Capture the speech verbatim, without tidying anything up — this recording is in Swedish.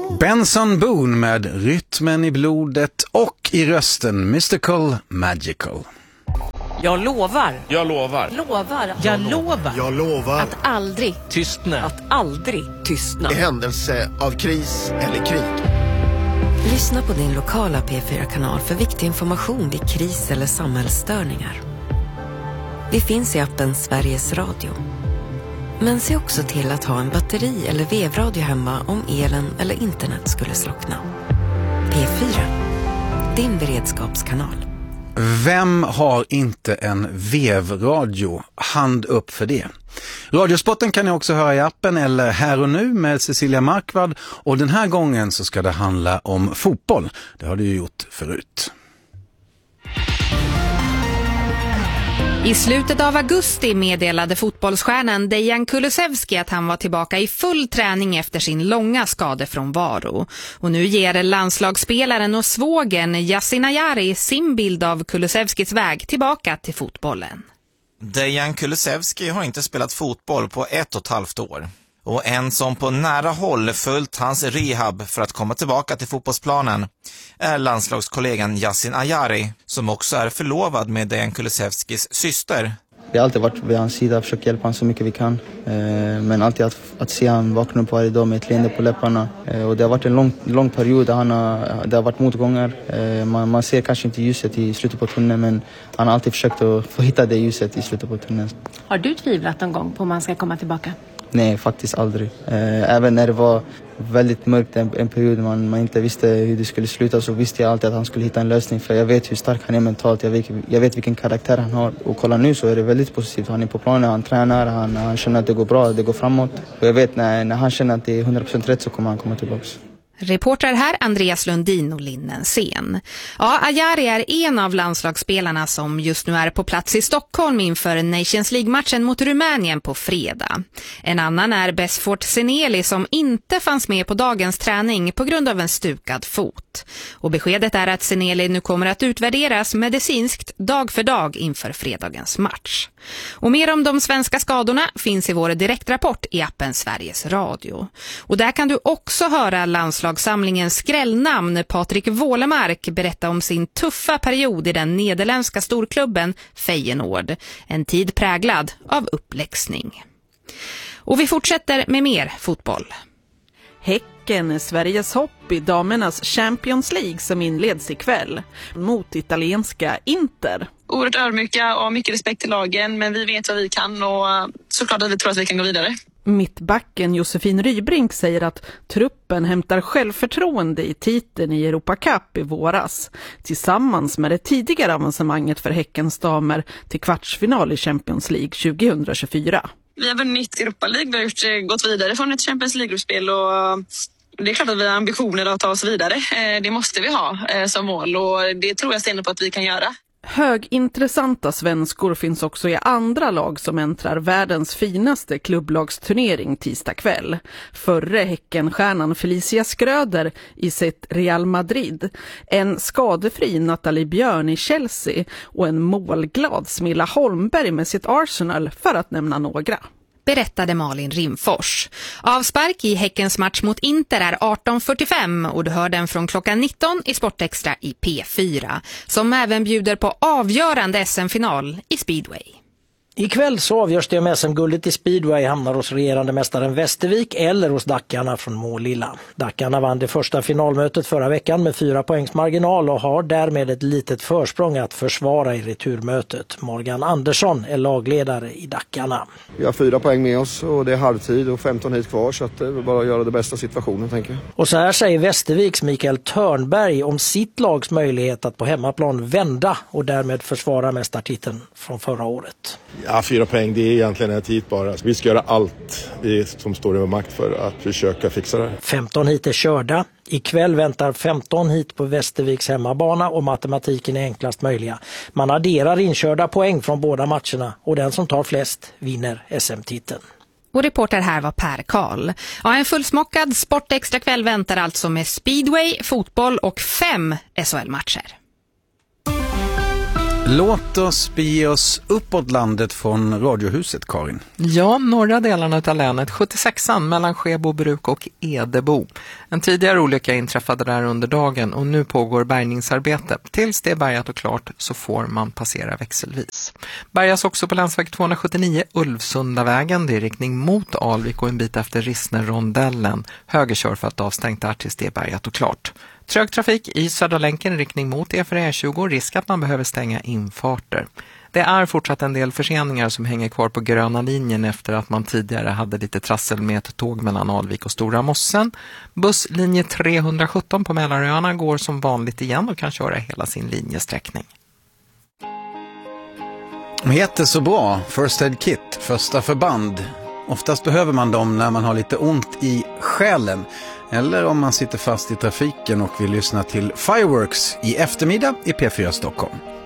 Benson Boone med Rytmen i blodet och i rösten Mystical Magical. Jag lovar. Jag lovar. Lovar. Jag lovar. Jag lovar. Att aldrig Tystna. Att aldrig tystna. I händelse av kris eller krig. Lyssna på din lokala P fyra-kanal för viktig information vid kris eller samhällsstörningar. Vi finns i appen Sveriges Radio. Men se också till att ha en batteri- eller vevradio hemma om elen eller internet skulle slockna. P fyra, din beredskapskanal. Vem har inte en vevradio? Hand upp för det. Radiospotten kan ni också höra i appen eller Här och nu med Cecilia Markvard. Och den här gången så ska det handla om fotboll. Det har du ju gjort förut. I slutet av augusti meddelade fotbollsstjärnan Dejan Kulusevski att han var tillbaka i full träning efter sin långa skadefrånvaro. Och nu ger landslagsspelaren och svågen Yasin Ayari sin bild av Kulusevskis väg tillbaka till fotbollen. Dejan Kulusevski har inte spelat fotboll på ett och ett halvt år. Och en som på nära håll följt hans rehab för att komma tillbaka till fotbollsplanen är landslagskollegan Yasin Ayari, som också är förlovad med Dejan Kulusevskis syster. Vi har alltid varit vid hans sida och försökt hjälpa honom så mycket vi kan. Men alltid att, att se han vakna upp varje dag med ett leende på läpparna. Och det har varit en lång, lång period där han har, det har varit motgångar. Man, man ser kanske inte ljuset i slutet på tunneln, men han har alltid försökt att få hitta det ljuset i slutet på tunneln. Har du tvivlat någon gång på om man ska komma tillbaka? Nej, faktiskt aldrig. Även när det var väldigt mörkt en, en period man, man inte visste hur det skulle sluta, så visste jag alltid att han skulle hitta en lösning. För jag vet hur stark han är mentalt, jag vet, jag vet vilken karaktär han har. Och kolla nu så är det väldigt positivt. Han är på planen, han tränar, han, han känner att det går bra, det går framåt. Och jag vet när, när han känner att det är hundra procent rätt så kommer han komma tillbaka. Reporter här Andreas Lundin och Linnen Sen. Ja, Ayari är en av landslagsspelarna som just nu är på plats i Stockholm inför Nations League-matchen mot Rumänien på fredag. En annan är Besfort Seneli som inte fanns med på dagens träning på grund av en stukad fot. Och beskedet är att Seneli nu kommer att utvärderas medicinskt dag för dag inför fredagens match. Och mer om de svenska skadorna finns i vår direktrapport i appen Sveriges Radio. Och där kan du också höra landslagssamlingens skrällnamn Patrik Wålemark berätta om sin tuffa period i den nederländska storklubben Feyenoord. En tid präglad av uppläxning. Och vi fortsätter med mer fotboll. Häcken är Sveriges hopp i damernas Champions League som inleds ikväll mot italienska Inter. Oerhört ödmjuka och mycket respekt till lagen, men vi vet vad vi kan och såklart att vi tror att vi kan gå vidare. Mittbacken Josefin Rybrink säger att truppen hämtar självförtroende i titeln i Europa Cup i våras tillsammans med det tidigare avancemanget för Häckens damer till kvartsfinal i Champions League tjugohundratjugofyra. Vi har vunnit Europa League, vi har gjort, gått vidare från ett Champions League-gruppspel och det är klart att vi har ambitioner att ta oss vidare. Det måste vi ha som mål och det tror jag stenhårt på att vi kan göra. Högintressanta svenskor finns också i andra lag som äntrar världens finaste klubblagsturnering tisdag kväll. Förre Häckenstjärnan Felicia Skröder i sitt Real Madrid, en skadefri Nathalie Björn i Chelsea och en målglad Smilla Holmberg med sitt Arsenal, för att nämna några. Berättade Malin Rimfors. Avspark i Häckens match mot Inter är arton fyrtiofem och du hör den från klockan nitton i Sportextra i P fyra, som även bjuder på avgörande S M-final i speedway. Ikväll så avgörs det om S M-guldet i speedway hamnar hos regerande mästaren Västervik eller hos Dackarna från Målilla. Dackarna vann det första finalmötet förra veckan med fyra poängs marginal och har därmed ett litet försprång att försvara i returmötet. Morgan Andersson är lagledare i Dackarna. Vi har fyra poäng med oss och det är halvtid och femton hit kvar, så att det är bara att göra det bästa situationen, tänker jag. Och så här säger Västerviks Mikael Törnberg om sitt lags möjlighet att på hemmaplan vända och därmed försvara mästartiteln från förra året. Ja, fyra poäng, det är egentligen ett hit bara. Vi ska göra allt som står över makt för att försöka fixa det. femton hit är körda. Ikväll väntar femton hit på Västerviks hemmabana och matematiken är enklast möjliga. Man adderar inkörda poäng från båda matcherna och den som tar flest vinner S M-titeln. Och reporter här var Per Karl. Ja, en fullsmockad Sportextra kväll väntar alltså med speedway, fotboll och fem S H L-matcher. Låt oss bege oss uppåt landet från Radiohuset, Karin. Ja, norra delarna av länet, sjuttiosexan mellan Skebobruk och Edebo. En tidigare olycka inträffade där under dagen och nu pågår bärgningsarbete. Tills det är bärgat och klart så får man passera växelvis. Bärgas också på länsväg tvåhundrasjuttionio Ulvsundavägen. Det är riktning mot Alvik och en bit efter Rissner-rondellen. Högerkör för att avstängt där tills det är bärgat och klart. Trög trafik i Södra länken i riktning mot E fyra E tjugo, risk att man behöver stänga infarter. Det är fortsatt en del förseningar som hänger kvar på gröna linjen efter att man tidigare hade lite trassel med ett tåg mellan Alvik och Stora Mossen. Busslinje trehundrasjutton på Mälaröarna går som vanligt igen och kan köra hela sin linjesträckning. De heter så bra, First Aid Kit, första förband. Oftast behöver man dem när man har lite ont i själen. Eller om man sitter fast i trafiken och vill lyssna till Fireworks i eftermiddag i P fyra Stockholm.